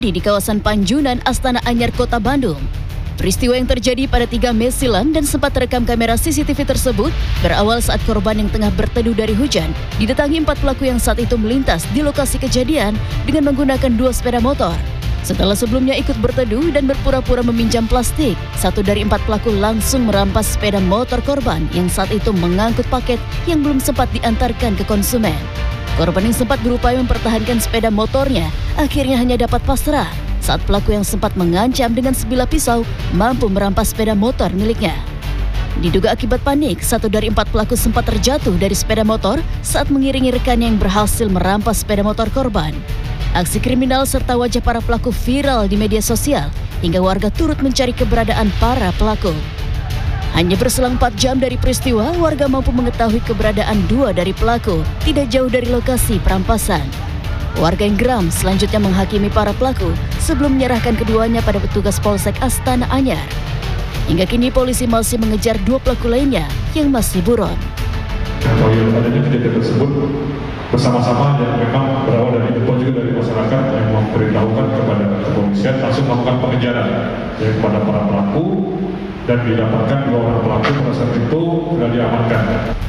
di kawasan Panjunan, Astana Anyar, Kota Bandung. Peristiwa yang terjadi pada 3 Mei silam dan sempat terekam kamera CCTV tersebut berawal saat korban yang tengah berteduh dari hujan didatangi 4 pelaku yang saat itu melintas di lokasi kejadian dengan menggunakan 2 sepeda motor. Setelah sebelumnya ikut berteduh dan berpura-pura meminjam plastik, 1 dari 4 pelaku langsung merampas sepeda motor korban yang saat itu mengangkut paket yang belum sempat diantarkan ke konsumen. Korban yang sempat berupaya mempertahankan sepeda motornya akhirnya hanya dapat pasrah saat pelaku yang sempat mengancam dengan sebilah pisau mampu merampas sepeda motor miliknya. Diduga akibat panik, 1 dari 4 pelaku sempat terjatuh dari sepeda motor saat mengiringi rekannya yang berhasil merampas sepeda motor korban. Aksi kriminal serta wajah para pelaku viral di media sosial hingga warga turut mencari keberadaan para pelaku. Hanya berselang 4 jam dari peristiwa, warga mampu mengetahui keberadaan 2 dari pelaku tidak jauh dari lokasi perampasan. Warga yang geram selanjutnya menghakimi para pelaku sebelum menyerahkan keduanya pada petugas Polsek Astana Anyar. Hingga kini polisi masih mengejar 2 pelaku lainnya yang masih buron. Kalau adanya kejadian tersebut bersama-sama yang memang berawal dari info juga dari masyarakat yang memberitahukan kepada kepolisian langsung melakukan pengejaran kepada para pelaku dan didapatkan 2 orang pelaku pada saat itu sudah diamankan.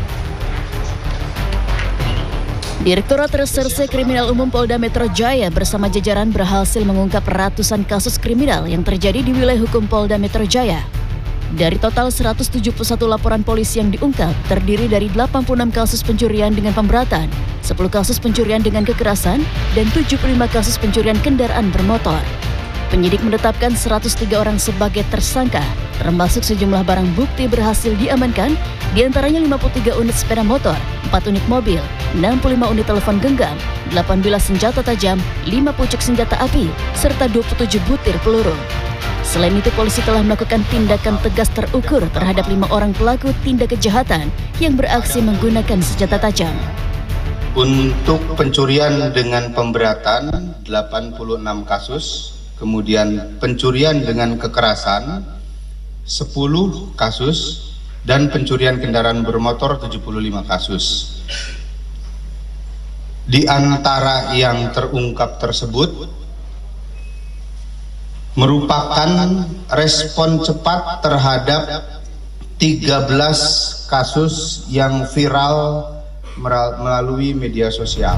Direktorat Reserse Kriminal Umum Polda Metro Jaya bersama jajaran berhasil mengungkap ratusan kasus kriminal yang terjadi di wilayah hukum Polda Metro Jaya. Dari total 171 laporan polisi yang diungkap, terdiri dari 86 kasus pencurian dengan pemberatan, 10 kasus pencurian dengan kekerasan, dan 75 kasus pencurian kendaraan bermotor. Penyidik menetapkan 103 orang sebagai tersangka, termasuk sejumlah barang bukti berhasil diamankan, diantaranya 53 unit sepeda motor, 4 unit mobil, 65 unit telepon genggam, 18 senjata tajam, 5 pucuk senjata api, serta 27 butir peluru. Selain itu, polisi telah melakukan tindakan tegas terukur terhadap 5 orang pelaku tindak kejahatan yang beraksi menggunakan senjata tajam. Untuk pencurian dengan pemberatan 86 kasus, kemudian pencurian dengan kekerasan 10 kasus, dan pencurian kendaraan bermotor 75 kasus. Di antara yang terungkap tersebut merupakan respon cepat terhadap 13 kasus yang viral melalui media sosial.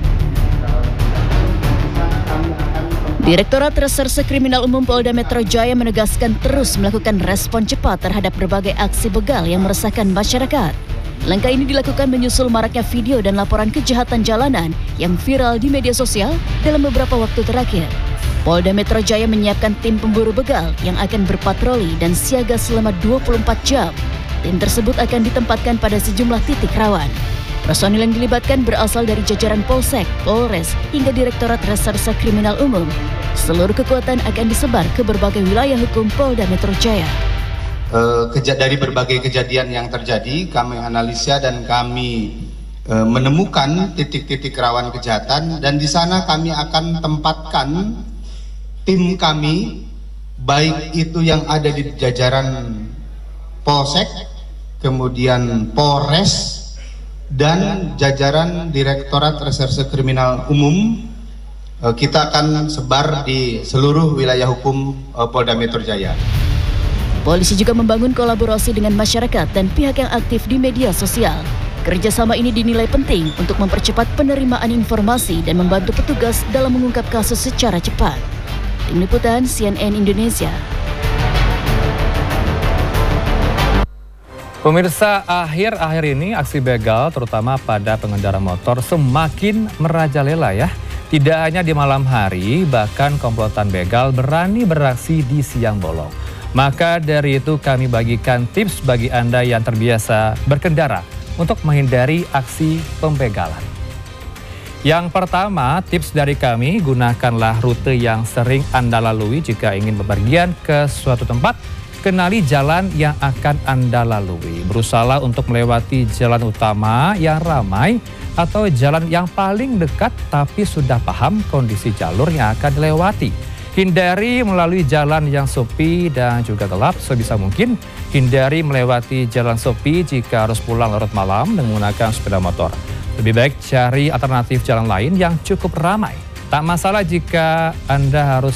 Direktorat Reserse Kriminal Umum Polda Metro Jaya menegaskan terus melakukan respon cepat terhadap berbagai aksi begal yang meresahkan masyarakat. Langkah ini dilakukan menyusul maraknya video dan laporan kejahatan jalanan yang viral di media sosial dalam beberapa waktu terakhir. Polda Metro Jaya menyiapkan tim pemburu begal yang akan berpatroli dan siaga selama 24 jam. Tim tersebut akan ditempatkan pada sejumlah titik rawan. Personil yang dilibatkan berasal dari jajaran Polsek, Polres, hingga Direktorat Reserse Kriminal Umum. Seluruh kekuatan akan disebar ke berbagai wilayah hukum Polda Metro Jaya. Dari berbagai kejadian yang terjadi, kami analisa dan kami menemukan titik-titik rawan kejahatan, dan di sana kami akan tempatkan tim kami, baik itu yang ada di jajaran Polsek, kemudian Polres, dan jajaran Direktorat Reserse Kriminal Umum. Kita akan sebar di seluruh wilayah hukum Polda Metro Jaya. Polisi juga membangun kolaborasi dengan masyarakat dan pihak yang aktif di media sosial. Kerjasama ini dinilai penting untuk mempercepat penerimaan informasi dan membantu petugas dalam mengungkap kasus secara cepat. Tim Liputan CNN Indonesia. Pemirsa, akhir-akhir ini aksi begal terutama pada pengendara motor semakin merajalela ya. Tidak hanya di malam hari, bahkan komplotan begal berani beraksi di siang bolong. Maka dari itu kami bagikan tips bagi Anda yang terbiasa berkendara untuk menghindari aksi pembegalan. Yang pertama, tips dari kami, gunakanlah rute yang sering Anda lalui jika ingin bepergian ke suatu tempat. Kenali jalan yang akan Anda lalui. Berusahalah untuk melewati jalan utama yang ramai atau jalan yang paling dekat tapi sudah paham kondisi jalur yang akan dilewati. Hindari melalui jalan yang sepi dan juga gelap sebisa mungkin. Hindari melewati jalan sepi jika harus pulang larut malam dengan menggunakan sepeda motor. Lebih baik cari alternatif jalan lain yang cukup ramai. Tak masalah jika Anda harus